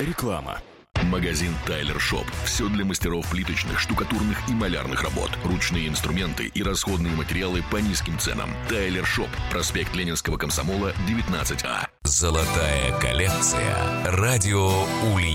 Реклама. Магазин Тайлер Шоп. Все для мастеров плиточных, штукатурных и малярных работ. Ручные инструменты и расходные материалы по низким ценам. Тайлер Шоп. Проспект Ленинского комсомола, 19А. Золотая коллекция. Радио Ульяновск.